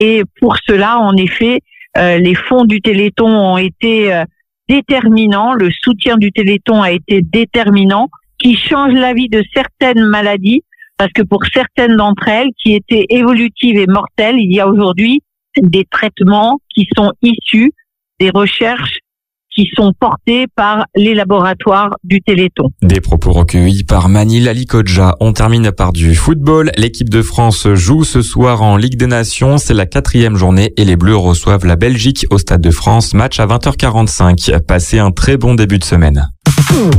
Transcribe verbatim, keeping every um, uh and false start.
Et pour cela, en effet, euh, les fonds du Téléthon ont été euh, déterminants. Le soutien du Téléthon a été déterminant, qui change la vie de certaines maladies, parce que pour certaines d'entre elles, qui étaient évolutives et mortelles, il y a aujourd'hui des traitements qui sont issus des recherches qui sont portés par les laboratoires du Téléthon. Des propos recueillis par Manil Alikodja. On termine par du football. L'équipe de France joue ce soir en Ligue des Nations. C'est la quatrième journée et les Bleus reçoivent la Belgique au Stade de France. Match à vingt heures quarante-cinq. Passez un très bon début de semaine.